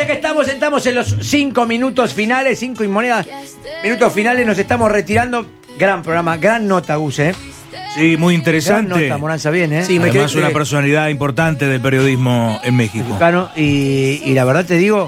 Señores, que estamos en los 5 minutos finales, 5 y monedas, minutos finales, nos estamos retirando. Gran programa, gran nota, Gus, Sí, muy interesante. Gran nota, Moranza, bien, Sí, además una personalidad importante del periodismo en México. Mexicano, y la verdad te digo,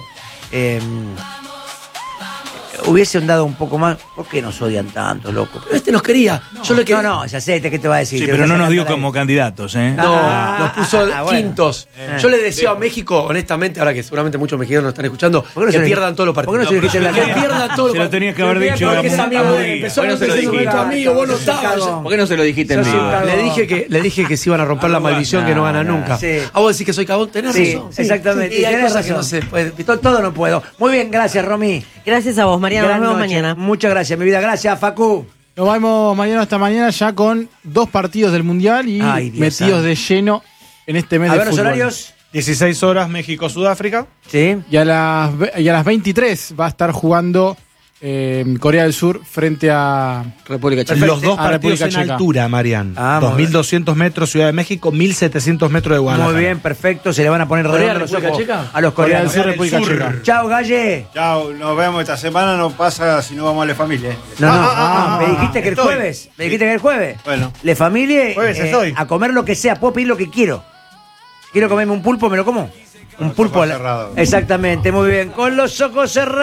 hubiese andado un poco más. ¿Por qué nos odian tanto, loco? Pero este nos quería. No, ya sé, ¿qué te va a decir? Sí, pero no nos dio como candidatos, ¿eh? No, nos puso bueno. quintos. Yo le decía a México, honestamente, ahora que seguramente muchos mexicanos nos están escuchando, que pierdan todos los partidos. ¿Por qué no se lo dijiste en la Que pierdan todos los partidos. Se lo tenías que haber dicho. Porque es amigo de él. Empezó a ser tu amigo, vos no estabas. ¿Por qué no se lo dijiste en vivo? Le dije que se iban a romper la maldición que no gana nunca. Sí. A vos decís que soy cagón, tenés razón. Exactamente. Y hay Tenés cosas que razón. no se puede. Todo no puedo. Muy bien, gracias, Romy. Gracias a vos, Mariano. Nos Gran vemos noche. mañana. Muchas gracias, mi vida. Gracias, Facu. Nos vemos mañana hasta mañana ya con 2 partidos del Mundial y Ay, Dios metidos santo. de lleno en este mes A de ver los fútbol. horarios. 16 horas México-Sudáfrica. Sí. Y a las 23 va a estar jugando Corea del Sur frente a República Checa. Los dos a partidos República en Checa. altura, Marian. Ah, muy 2.200 metros Ciudad de México, 1.700 metros de Guadalajara. Muy bien, perfecto. Se le van a poner ¿Corea, redondos los República ojos Checa? a los Corea del coreanos. Sur, República Checa. Chao, Galle. Chao, nos vemos esta semana, no pasa si no vamos a la familia. No, me dijiste que el estoy. jueves. Me dijiste que el jueves. Bueno. Le familia Jueves estoy. a comer lo que sea. Puedo pedir lo que quiero. Quiero comerme un pulpo, me lo como. Un pulpo. ojos cerrados. Exactamente, muy bien. Con los ojos cerrados.